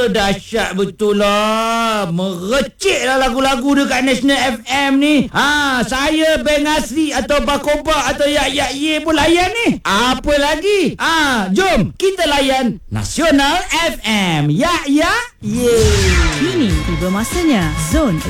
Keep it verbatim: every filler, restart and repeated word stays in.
dahsyat betul lah. Merecik lah lagu-lagu dekat National F M ni. Ha, saya Beng Asri atau Bakoba atau Yak Yak Ye pun layan ni. Apa lagi? Ha, jom kita layan Nasional F M. Yak Yak Ye. Kini tiba masanya Zone